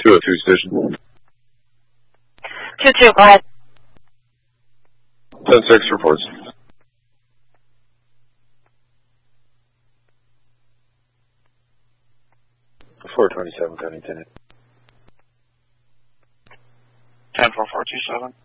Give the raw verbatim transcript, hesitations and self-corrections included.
two oh two station. two two, go ahead. ten six reports. four twenty-seven, Connington. ten four four two seven.